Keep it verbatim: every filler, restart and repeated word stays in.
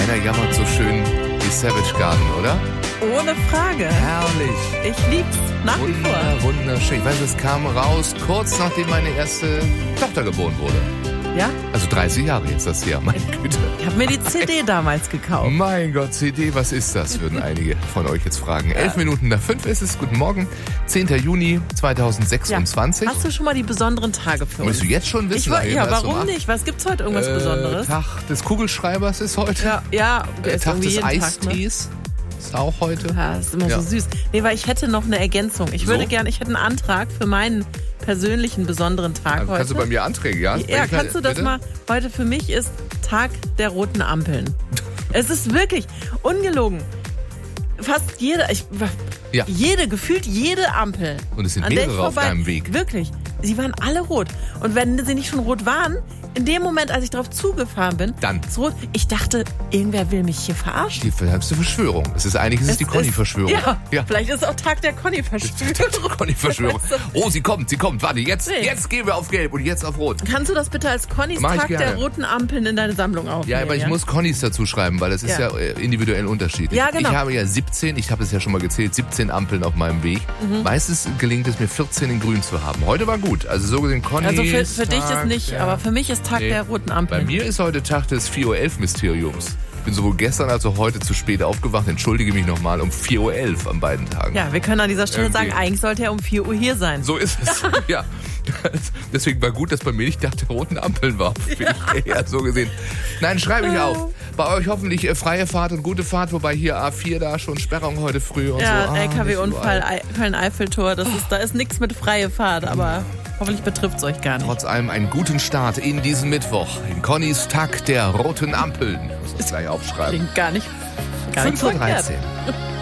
Keiner jammert so schön wie Savage Garden, oder? Ohne Frage. Herrlich. Ich lieb's nach wie vor. Wunder, wunderschön. Ich weiß, es kam raus kurz nachdem meine erste Tochter geboren wurde. Ja? Also dreißig Jahre jetzt das her, meine Güte. Ich habe mir die C D damals gekauft. Mein Gott, C D, was ist das? Würden einige von euch jetzt fragen. Elf Minuten nach fünf ist es. Guten Morgen. zehnter Juni zweitausendsechsundzwanzig. Ja. Hast du schon mal die besonderen Tage für uns? Willst du jetzt schon wissen? Ich war, ja, warum so nicht? Was gibt's heute irgendwas äh, Besonderes? Tag des Kugelschreibers ist heute. Ja, ja äh, ist Tag des jeden Eistees Tag, ne? ist auch heute. Ja, ist immer Ja. so süß. Nee, weil ich hätte noch eine Ergänzung. Ich würde So? gerne, ich hätte einen Antrag für meinen persönlichen besonderen Tag Also heute. kannst du bei mir Anträge, ja? Ja, Ich- kannst du das bitte? mal? Heute für mich ist Tag der roten Ampeln. Es ist wirklich ungelogen. Fast jede, ich, Ja. jede, gefühlt jede Ampel. Und es sind an der ich mehrere auf vorbei- deinem Weg. Wirklich. Sie waren alle rot. Und wenn sie nicht schon rot waren, in dem Moment, als ich drauf zugefahren bin, Dann. ist rot. Ich dachte, irgendwer will mich hier verarschen. Die verdammte Verschwörung. Es ist eigentlich es ist die Es Conny-Verschwörung. Ja, ja. vielleicht ist es auch Tag der Conny-Verschwörung. Conny-Verschwörung. Weißt du? Oh, sie kommt, sie kommt. Warte, jetzt, Nee. jetzt gehen wir auf Gelb und jetzt auf Rot. Kannst du das bitte als Connys Mach ich Tag der gerne. roten Ampeln in deine Sammlung aufnehmen? Ja, aber ich muss Connys dazu schreiben, weil das ist ja, Ja. äh, individuell unterschiedlich. Ja, genau. Ich habe ja siebzehn, ich habe es ja schon mal gezählt, siebzehn Ampeln auf meinem Weg. Mhm. Meistens gelingt es mir vierzehn in grün zu haben. Heute war gut. Also so gesehen Conny. Also für, für dich ist Tag nicht, der- aber für mich ist Tag Nee. der roten Bei Ampeln. mir ist heute Tag des vier Uhr elf Mysteriums. Ich bin sowohl gestern als auch heute zu spät aufgewacht. Entschuldige mich nochmal um vier Uhr elf an beiden Tagen. Ja, wir können an dieser Stelle Irgendwie. sagen, eigentlich sollte er um vier Uhr hier sein. So ist es. Ja. Deswegen war gut, dass bei mir nicht Tag der roten Ampeln war. Für ich eher so gesehen. Nein, schreibe ich auf. Bei euch hoffentlich äh, freie Fahrt und gute Fahrt, wobei hier A vier da schon Sperrung heute früh und Ja, so. Ah, L K W-Unfall, nicht überall. Ei- Köln-Eiffeltor, das ist, da ist nichts mit freie Fahrt, aber hoffentlich betrifft es euch gar nicht. Trotz allem einen guten Start in diesen Mittwoch. In Connys Tag der roten Ampeln. Ich muss das gleich aufschreiben. Klingt gar nicht, gar nicht fünf Uhr verkehrt. dreizehn.